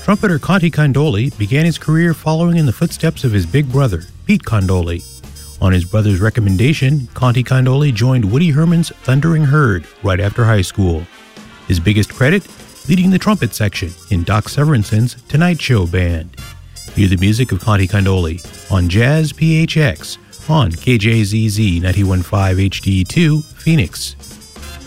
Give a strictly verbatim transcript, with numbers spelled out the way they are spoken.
Trumpeter Conte Candoli began his career following in the footsteps of his big brother, Pete Candoli. On his brother's recommendation, Conte Candoli joined Woody Herman's Thundering Herd right after high school. His biggest credit? Leading the trumpet section in Doc Severinson's Tonight Show band. Hear the music of Conte Candoli on Jazz P H X on K J Z Z ninety-one point five H D two, Phoenix.